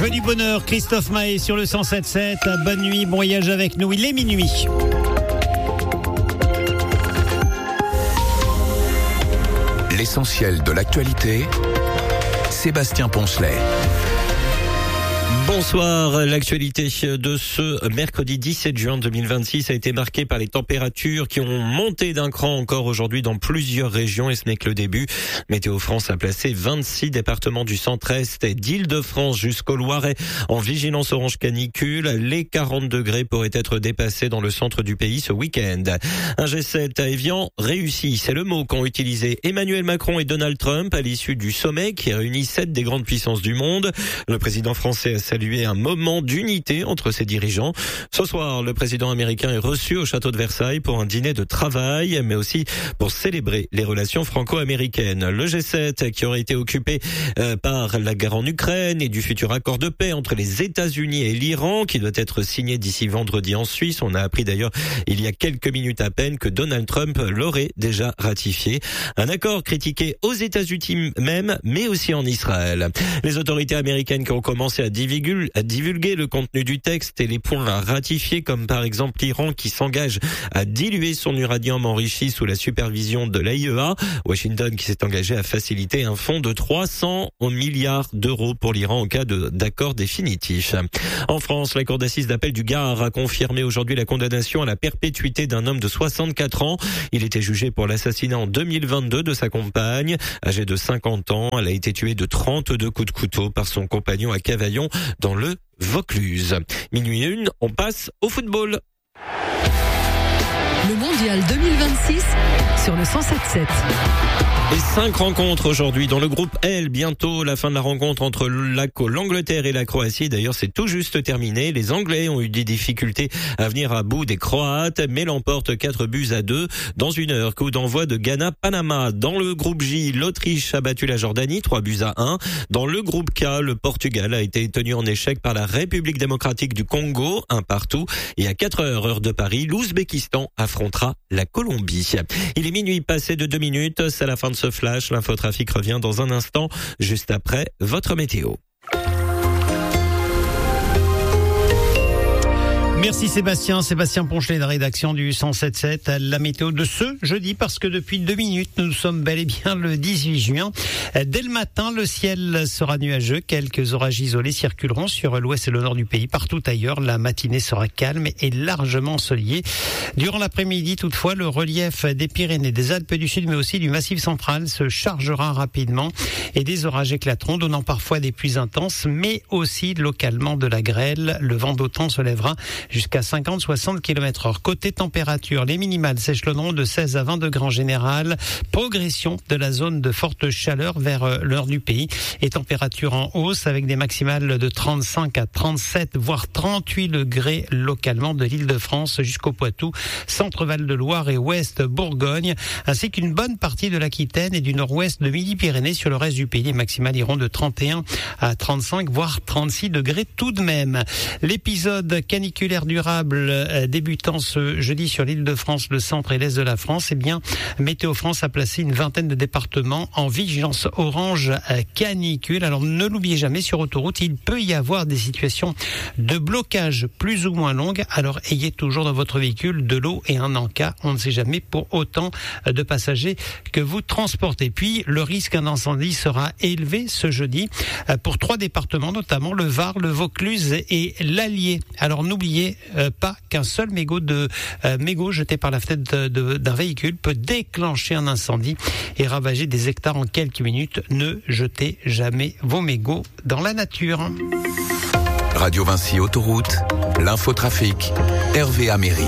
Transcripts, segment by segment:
Je veux du bonheur, Christophe Maé sur le 107.7. Bonne nuit, bon voyage avec nous, il est minuit. L'essentiel de l'actualité, Sébastien Poncelet. Bonsoir, l'actualité de ce mercredi 17 juin 2026 a été marquée par les températures qui ont monté d'un cran encore aujourd'hui dans plusieurs régions et ce n'est que le début. Météo France a placé 26 départements du centre-est et d'Île-de-France jusqu'au Loiret en vigilance orange canicule. Les 40 degrés pourraient être dépassés dans le centre du pays ce week-end. Un G7 à Évian réussi, c'est le mot qu'ont utilisé Emmanuel Macron et Donald Trump à l'issue du sommet qui réunit 7 des grandes puissances du monde. Le président français a salué un moment d'unité entre ses dirigeants. Ce soir, le président américain est reçu au château de Versailles pour un dîner de travail, mais aussi pour célébrer les relations franco-américaines. Le G7 qui aurait été occupé par la guerre en Ukraine et du futur accord de paix entre les États-Unis et l'Iran qui doit être signé d'ici vendredi en Suisse. On a appris d'ailleurs il y a quelques minutes à peine que Donald Trump l'aurait déjà ratifié. Un accord critiqué aux États-Unis même, mais aussi en Israël. Les autorités américaines qui ont commencé à divulguer le contenu du texte et les points à ratifier, comme par exemple l'Iran qui s'engage à diluer son uranium enrichi sous la supervision de l'AIEA. Washington qui s'est engagé à faciliter un fonds de 300 milliards d'euros pour l'Iran en cas d'accord définitif. En France, la cour d'assises d'appel du Gard a confirmé aujourd'hui la condamnation à la perpétuité d'un homme de 64 ans. Il était jugé pour l'assassinat en 2022 de sa compagne. Âgée de 50 ans, elle a été tuée de 32 coups de couteau par son compagnon à Cavaillon dans le Vaucluse. Minuit 1, on passe au football. Le Mondial 2026 sur le 107.7. Et 5 rencontres aujourd'hui dans le groupe L. Bientôt la fin de la rencontre entre l'Angleterre et la Croatie. D'ailleurs, c'est tout juste terminé. Les Anglais ont eu des difficultés à venir à bout des Croates, mais l'emportent 4-2 dans une heure. Coup d'envoi de Ghana-Panama. Dans le groupe J, l'Autriche a battu la Jordanie 3-1. Dans le groupe K, le Portugal a été tenu en échec par la République démocratique du Congo, 1-1. Et à 4h, heure de Paris, l'Ouzbékistan affrontera la Colombie. Il est minuit passé de 2 minutes. C'est la fin de ce flash. L'infotrafic revient dans un instant, juste après votre météo. Merci Sébastien Poncelet de la rédaction du 107.7. La météo de ce jeudi, parce que depuis 2 minutes, nous sommes bel et bien le 18 juin. Dès le matin, le ciel sera nuageux. Quelques orages isolés circuleront sur l'ouest et le nord du pays. Partout ailleurs, la matinée sera calme et largement ensoleillée. Durant l'après-midi, toutefois, le relief des Pyrénées, des Alpes du Sud, mais aussi du Massif central se chargera rapidement et des orages éclateront, donnant parfois des pluies intenses, mais aussi localement de la grêle. Le vent d'automne se lèvera jusqu'à 50-60 km/h. Côté température, les minimales s'échelonneront de 16 à 20 degrés en général. Progression de la zone de forte chaleur vers le nord du pays et température en hausse avec des maximales de 35 à 37 voire 38 degrés localement de l'Île-de-France jusqu'au Poitou, Centre-Val de Loire et Ouest Bourgogne, ainsi qu'une bonne partie de l'Aquitaine et du nord-ouest de Midi-Pyrénées. Sur le reste du pays, les maximales iront de 31 à 35 voire 36 degrés tout de même. L'épisode caniculaire durable débutant ce jeudi sur l'Île-de-France, le centre et l'est de la France, Météo France a placé une vingtaine de départements en vigilance orange canicule. Alors ne l'oubliez jamais, sur autoroute, il peut y avoir des situations de blocage plus ou moins longues. Alors ayez toujours dans votre véhicule de l'eau et un encas. On ne sait jamais pour autant de passagers que vous transportez. Puis le risque d'incendie sera élevé ce jeudi pour 3 départements, notamment le Var, le Vaucluse et l'Allier. Alors n'oubliez pas qu'un seul mégot jeté par la fenêtre d'un véhicule peut déclencher un incendie et ravager des hectares en quelques minutes. Ne jetez jamais vos mégots dans la nature. Radio Vinci Autoroute, l'infotrafic, Hervé Améry.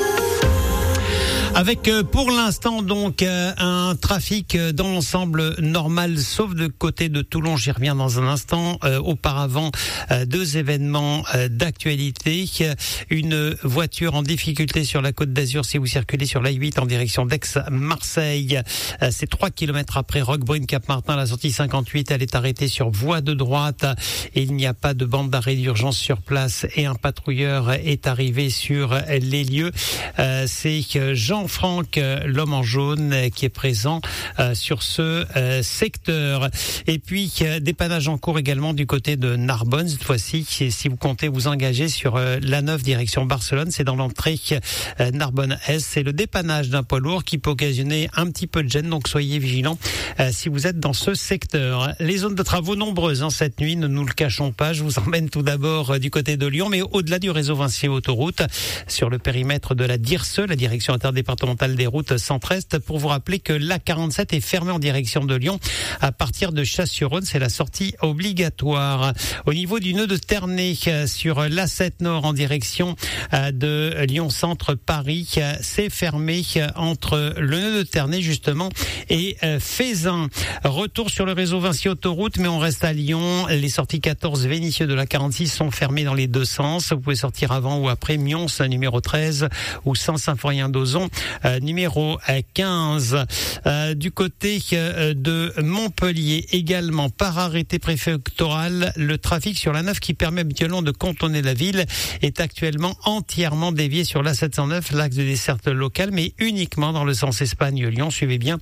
Avec pour l'instant donc un trafic dans l'ensemble normal, sauf de côté de Toulon, j'y reviens dans un instant. Auparavant, 2 événements d'actualité. Une voiture en difficulté sur la Côte d'Azur si vous circulez sur l'A8 en direction d'Aix-Marseille. C'est 3 km après Roquebrune-Cap-Martin, la sortie 58, elle est arrêtée sur voie de droite et il n'y a pas de bande d'arrêt d'urgence sur place et un patrouilleur est arrivé sur les lieux. C'est Jean Jean-Franck, l'homme en jaune, qui est présent sur ce secteur. Et puis dépannage en cours également du côté de Narbonne cette fois-ci. Si vous comptez vous engager sur l'A9 direction Barcelone, c'est dans l'entrée Narbonne-Est. C'est le dépannage d'un poids lourd qui peut occasionner un petit peu de gêne, donc soyez vigilants si vous êtes dans ce secteur. Les zones de travaux nombreuses cette nuit, ne nous le cachons pas. Je vous emmène tout d'abord du côté de Lyon, mais au-delà du réseau Vinci Autoroute, sur le périmètre de la DIRSE, la direction interdépartementale des routes Centre-Est, pour vous rappeler que l'A47 est fermée en direction de Lyon à partir de Chasse-sur-Rhône. C'est la sortie obligatoire. Au niveau du nœud de Ternay, sur l'A7 Nord en direction de Lyon-Centre-Paris, c'est fermé entre le nœud de Ternay justement et Fézin. Retour sur le réseau Vinci Autoroute, mais on reste à Lyon. Les sorties 14 Vénissieux de la 46 sont fermées dans les deux sens. Vous pouvez sortir avant ou après Mions, numéro 13, ou Saint-Symphorien-d'Ozon, numéro 15. Du côté de Montpellier, également par arrêté préfectoral, le trafic sur l'A9 qui permet habituellement de contourner la ville est actuellement entièrement dévié sur l'A709, l'axe de desserte locale, mais uniquement dans le sens Espagne-Lyon. Suivez bien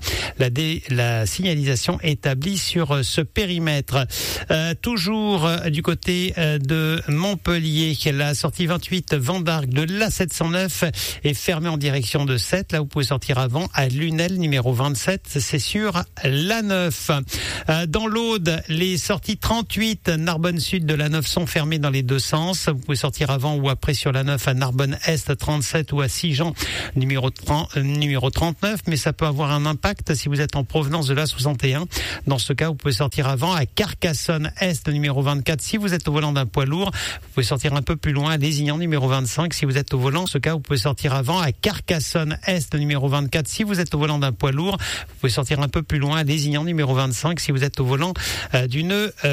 la signalisation établie sur ce périmètre. Toujours du côté de Montpellier, la sortie 28 Vendargue de l'A709 est fermée en direction de 7. Là, vous pouvez sortir avant à Lunel, numéro 27. C'est sur l'A9. Dans l'Aude, les sorties 38 Narbonne Sud de l'A9 sont fermées dans les deux sens. Vous pouvez sortir avant ou après sur l'A9 à Narbonne Est 37 ou à Sigean, numéro 39. Mais ça peut avoir un impact si vous êtes en provenance de l'A61. Dans ce cas, vous pouvez sortir avant à Carcassonne Est, numéro 24. Si vous êtes au volant d'un poids lourd, vous pouvez sortir un peu plus loin à Lézignan, numéro 25. Si vous êtes au volant, dans ce cas, vous pouvez sortir avant à Carcassonne Est, numéro 24. Si vous êtes au volant d'un poids lourd, vous pouvez sortir un peu plus loin à Lézignan, numéro 25. Si vous êtes au volant d'une